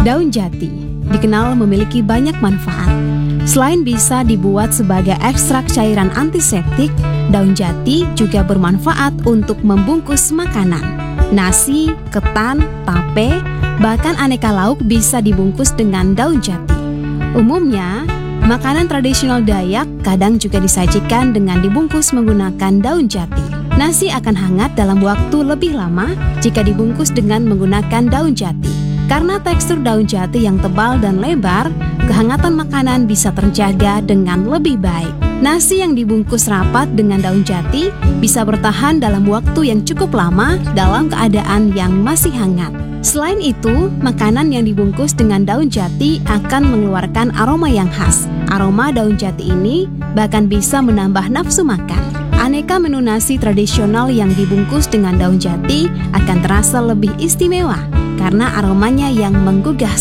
Daun jati dikenal memiliki banyak manfaat. Selain bisa dibuat sebagai ekstrak cairan antiseptik, daun jati juga bermanfaat untuk membungkus makanan. Nasi, ketan, tape, bahkan aneka lauk bisa dibungkus dengan daun jati. Umumnya, makanan tradisional Dayak kadang juga disajikan dengan dibungkus menggunakan daun jati. Nasi akan hangat dalam waktu lebih lama jika dibungkus dengan menggunakan daun jati. Karena tekstur daun jati yang tebal dan lebar, kehangatan makanan bisa terjaga dengan lebih baik. Nasi yang dibungkus rapat dengan daun jati bisa bertahan dalam waktu yang cukup lama dalam keadaan yang masih hangat. Selain itu, makanan yang dibungkus dengan daun jati akan mengeluarkan aroma yang khas. Aroma daun jati ini bahkan bisa menambah nafsu makan. Aneka menu nasi tradisional yang dibungkus dengan daun jati akan terasa lebih istimewa karena aromanya yang menggugah